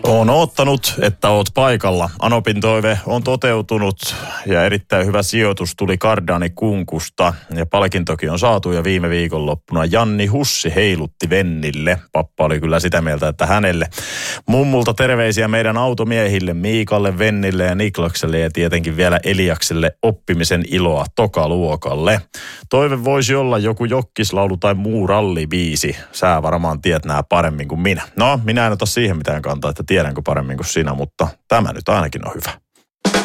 Oon oottanut, että oot paikalla. Anopin toive on toteutunut ja erittäin hyvä sijoitus tuli Cardani Kunkusta. Ja palkintokin on saatu ja viime viikonloppuna Janni Hussi heilutti Vennille. Pappa oli kyllä sitä mieltä, että hänelle. Mummulta terveisiä meidän automiehille Miikalle, Vennille ja Niklakselle ja tietenkin vielä Eliakselle oppimisen iloa tokaluokalle. Toive voisi olla joku jokkislaulu tai muu rallibiisi. Sä varmaan tiedät nää paremmin kuin minä. No, minä en ota siihen mitään kantaa, että tiedänkö paremmin kuin sinä, mutta tämä nyt ainakin on hyvä.